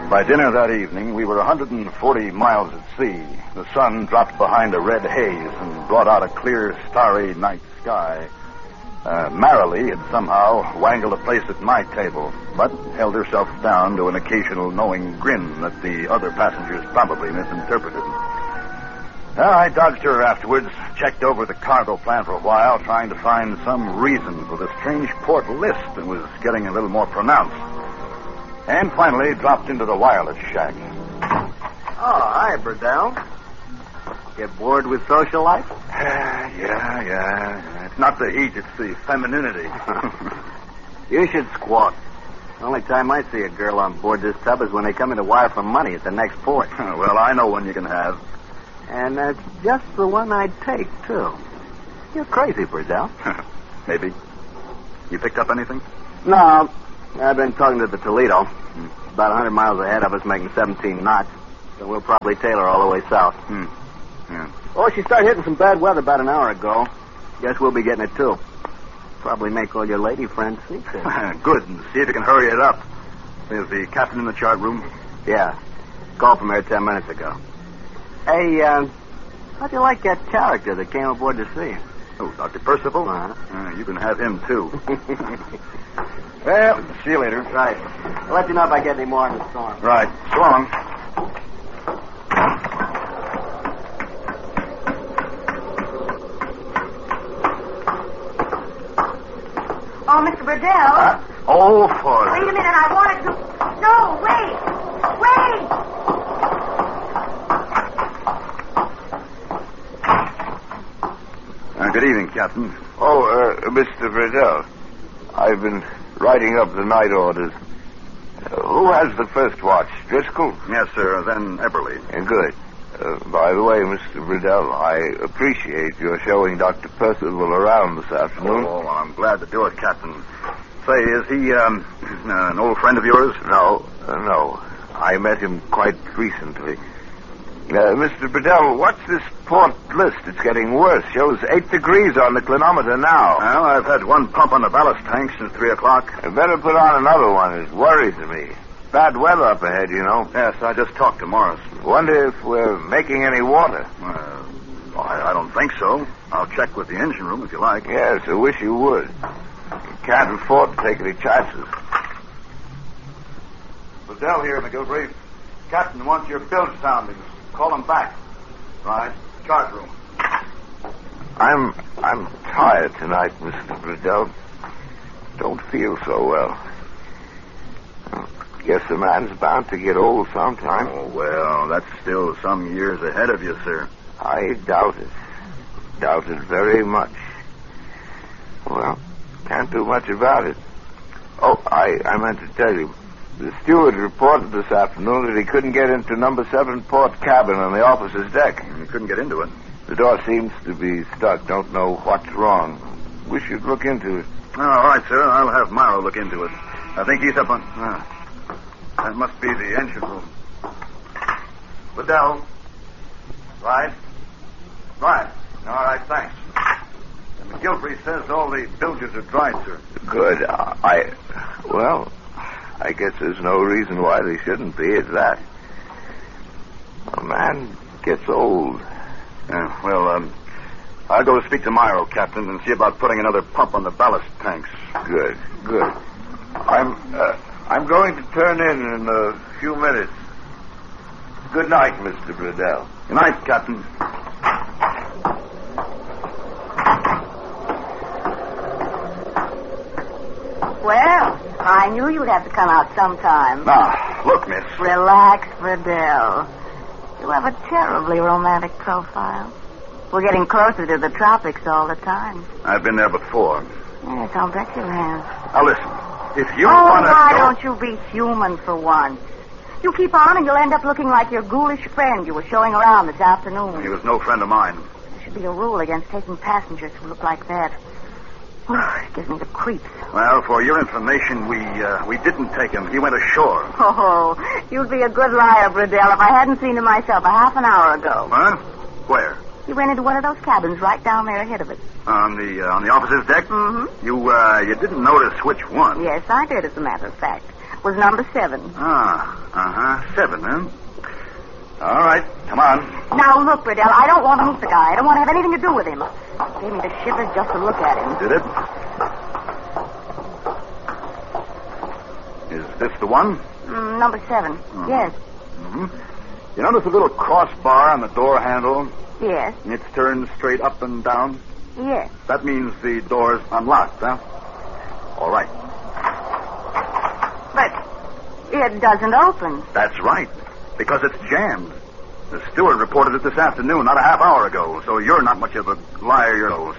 By dinner that evening, we were 140 miles at sea. The sun dropped behind a red haze and brought out a clear, starry night sky. Marilee had somehow wangled a place at my table, but held herself down to an occasional knowing grin that the other passengers probably misinterpreted. I dodged her afterwards, checked over the cargo plan for a while, trying to find some reason for the strange port list that was getting a little more pronounced. And finally dropped into the wireless shack. Oh, hi, Burdell. Get bored with social life? Yeah. It's not the heat, it's the femininity. You should squawk. The only time I see a girl on board this tub is when they come in to wire for money at the next port. Well, I know one you can have. And that's just the one I'd take, too. You're crazy, Burdell. Maybe. You picked up anything? No. I've been talking to the Toledo. About 100 miles ahead of us, making 17 knots. So we'll probably tail her all the way south. Yeah. Oh, she started hitting some bad weather about an hour ago. Guess we'll be getting it, too. Probably make all your lady friends see it. Good. And see if you can hurry it up. Is the captain in the chart room? Yeah. Called from there 10 minutes ago. Hey, how'd you like that character that came aboard to see you? Oh, Dr. Percival? Uh-huh. You can have him, too. Well, see you later. Right. I'll let you know if I get any more in the storm. Right. So long. Oh, Mr. Burdell. For... Wait a minute, I wanted to... No, wait! Good evening, Captain. Mr. Burdell. I've been writing up the night orders. Who has the first watch? Driscoll? Yes, sir. Then Eberly. Good. By the way, Mr. Burdell, I appreciate your showing Dr. Percival around this afternoon. Oh, I'm glad to do it, Captain. Say, is he an old friend of yours? No. I met him quite recently. Mr. Burdell, what's this port list? It's getting worse. Shows 8 degrees on the clinometer now. Well, I've had one pump on the ballast tank since 3 o'clock. I better put on another one. It worries me. Bad weather up ahead, you know. Yes, I just talked to Morris. Wonder if we're making any water. I don't think so. I'll check with the engine room if you like. Yes, I wish you would. You can't afford to take any chances. Burdell here, McGilvery. Captain wants your bilge soundings. Call him back. Right. Chart room. I'm tired tonight, Mr. Burdell. Don't feel so well. Guess a man's bound to get old sometime. Oh, well, that's still some years ahead of you, sir. I doubt it. Doubt it very much. Well, can't do much about it. Oh, I meant to tell you. The steward reported this afternoon that he couldn't get into number 7 port cabin on the officer's deck. He couldn't get into it. The door seems to be stuck. Don't know what's wrong. We should look into it. Oh, all right, sir. I'll have Morrow look into it. I think he's up on... that must be the engine room. Liddell. Right. All right, thanks. And McGilvery says all the bilges are dried, sir. Good. I guess there's no reason why they shouldn't be, at that. A man gets old. Yeah, well, I'll go speak to Morrow, Captain, and see about putting another pump on the ballast tanks. Good. I'm going to turn in a few minutes. Good night, Mr. Burdell. Good night, Captain. Well, I knew you'd have to come out sometime. Now, look, miss. Relax, Burdell. You have a terribly romantic profile. We're getting closer to the tropics all the time. I've been there before. Yes, I'll bet you have. Now, listen. If you want to... why don't you be human for once? You keep on and you'll end up looking like your ghoulish friend you were showing around this afternoon. He was no friend of mine. There should be a rule against taking passengers who look like that. Oh, it gives me the creeps. Well, for your information, we didn't take him. He went ashore. Oh, you'd be a good liar, Burdell, if I hadn't seen him myself a half an hour ago. Huh? Where? He went into one of those cabins right down there ahead of us. On the officer's deck? Mm-hmm. You didn't notice which one? Yes, I did, as a matter of fact. was number 7. Ah, 7, huh? All right, come on. Now, look, Riddell, I don't want to meet the guy. I don't want to have anything to do with him. It gave me the shivers just to look at him. Did it? Is this the one? Number 7. Yes. Mm-hmm. You notice the little crossbar on the door handle? Yes. It's turned straight up and down? Yes. That means the door's unlocked, huh? All right. But it doesn't open. That's right, because it's jammed. The steward reported it this afternoon, not a half hour ago, so you're not much of a liar yourself.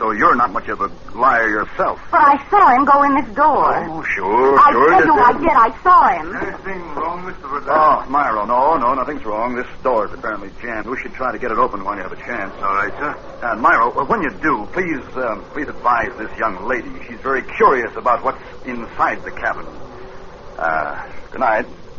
But I saw him go in this door. Oh, sure. I tell you I did. I saw him. Anything wrong, Mr. Riddell? Oh, Myro, no, nothing's wrong. This door's apparently jammed. We should try to get it open when you have a chance. All right, sir. And Myro, when you do, please advise this young lady. She's very curious about what's inside the cabin. Good night.